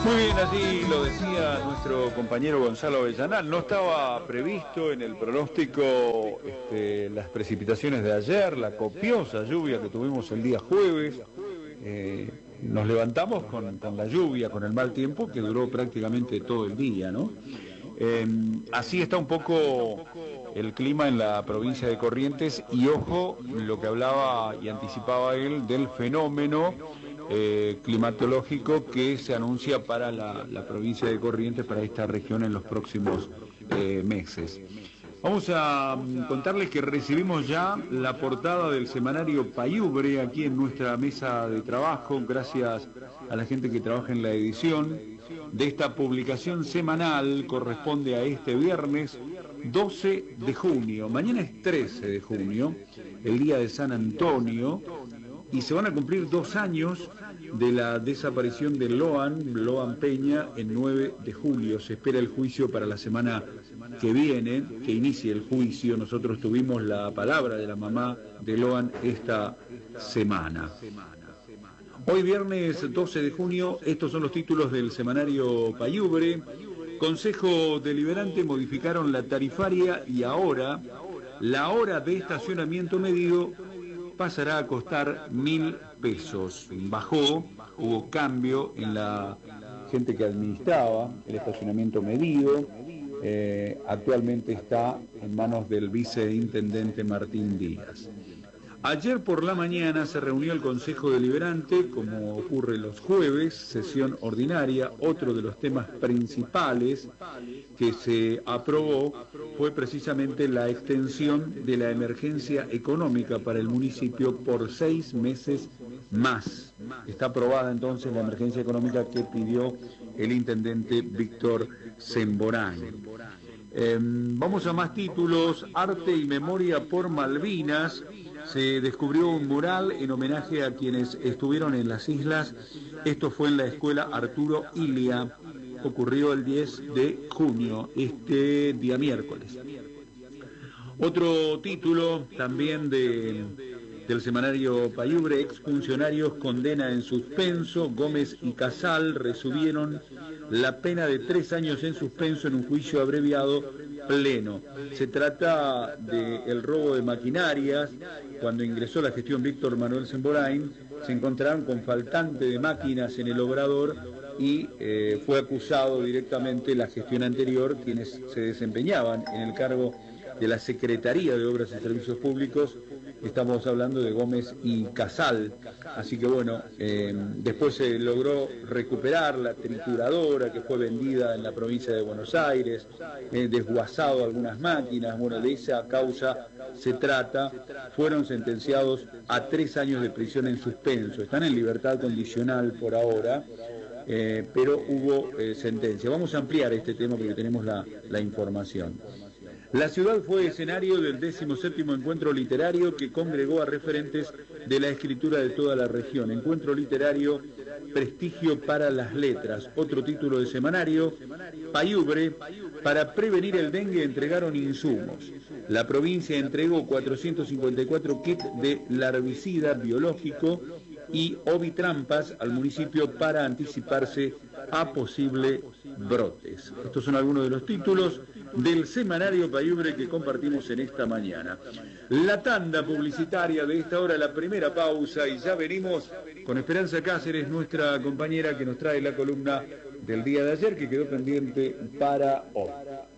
Muy bien, así lo decía nuestro compañero Gonzalo Avellanal. No estaba previsto en el pronóstico las precipitaciones de ayer, la copiosa lluvia que tuvimos el día jueves. Nos levantamos con la lluvia, con el mal tiempo que duró prácticamente todo el día, ¿no? Así está un poco el clima en la provincia de Corrientes y ojo lo que hablaba y anticipaba él del fenómeno climatológico que se anuncia para la provincia de Corrientes, para esta región en los próximos meses. Vamos a contarles que recibimos ya la portada del semanario Payubre aquí en nuestra mesa de trabajo, gracias a la gente que trabaja en la edición de esta publicación semanal. Corresponde a este viernes 12 de junio, mañana es 13 de junio, el día de San Antonio, y se van a cumplir 2 años de la desaparición de Loan Peña, el 9 de julio. Se espera el juicio para la semana que viene, que inicie el juicio. Nosotros tuvimos la palabra de la mamá de Loan esta semana. Hoy viernes 12 de junio, estos son los títulos del semanario Payubre. Consejo Deliberante modificaron la tarifaria y ahora la hora de estacionamiento medido pasará a costar 1.000 pesos. Bajó, hubo cambio en la gente que administraba el estacionamiento medido. Actualmente está en manos del viceintendente Martín Díaz. Ayer por la mañana se reunió el Consejo Deliberante, como ocurre los jueves, sesión ordinaria. Otro de los temas principales que se aprobó fue precisamente la extensión de la emergencia económica para el municipio por 6 meses más. Está aprobada entonces la emergencia económica que pidió el intendente Víctor Semborain. Vamos a más títulos. Arte y memoria por Malvinas. Se descubrió un mural en homenaje a quienes estuvieron en las islas. Esto fue en la escuela Arturo Illia. Ocurrió el 10 de junio, este día miércoles. Otro título también del semanario Payubre: exfuncionarios condena en suspenso. Gómez y Casal resubieron la pena de 3 años en suspenso en un juicio abreviado pleno. Se trata del robo de maquinarias. Cuando ingresó la gestión Víctor Manuel Semborain, se encontraron con faltante de máquinas en el obrador y fue acusado directamente la gestión anterior, quienes se desempeñaban en el cargo de la Secretaría de Obras y Servicios Públicos. Estamos hablando de Gómez y Casal. Así que bueno, después se logró recuperar la trituradora que fue vendida en la provincia de Buenos Aires, desguazado algunas máquinas. Bueno, de esa causa se trata. Fueron sentenciados a 3 años de prisión en suspenso. Están en libertad condicional por ahora, pero hubo sentencia. Vamos a ampliar este tema porque tenemos la información. La ciudad fue escenario del 17º encuentro literario que congregó a referentes de la escritura de toda la región. Encuentro literario, prestigio para las letras. Otro título de semanario, Payubre: para prevenir el dengue entregaron insumos. La provincia entregó 454 kits de larvicida biológico y ovitrampas al municipio para anticiparse a posibles brotes. Estos son algunos de los títulos del semanario Payubre que compartimos en esta mañana. La tanda publicitaria de esta hora, la primera pausa, y ya venimos con Esperanza Cáceres, nuestra compañera que nos trae la columna del día de ayer que quedó pendiente para hoy.